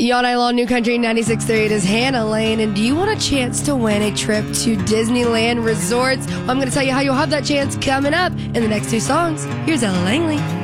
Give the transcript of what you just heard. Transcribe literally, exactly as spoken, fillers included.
Y'all night long, New Country ninety-six point three. It is Hannah Lane. And do you want a chance to win a trip to Disneyland Resorts? Well, I'm going to tell you how you'll have that chance coming up in the next two songs. Here's Ella Langley.